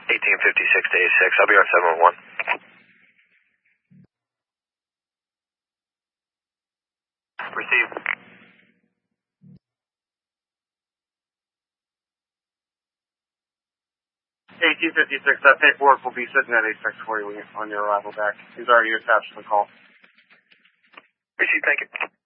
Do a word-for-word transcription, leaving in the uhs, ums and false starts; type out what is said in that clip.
eighteen fifty-six to A six. I'll be on seven one one. Received. eighteen fifty-six, that paperwork will be sitting at A six for you on your arrival back. He's already attached to the call. Received, thank you.